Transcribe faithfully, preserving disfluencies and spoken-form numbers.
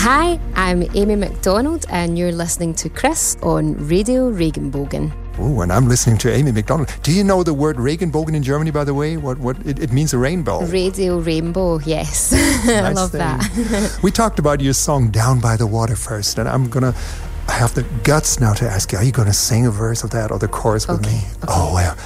Hi, I'm Amy McDonald and you're listening to Chris on Radio Regenbogen. Oh, and I'm listening to Amy McDonald. Do you know the word Regenbogen in Germany, by the way? What what it, it means a rainbow. Radio Rainbow, yes. I Nice love thing. that. We talked about your song Down by the Water first, and I'm going to I have the guts now to ask you, are you going to sing a verse of that or the chorus with Okay, me? okay. Oh, well,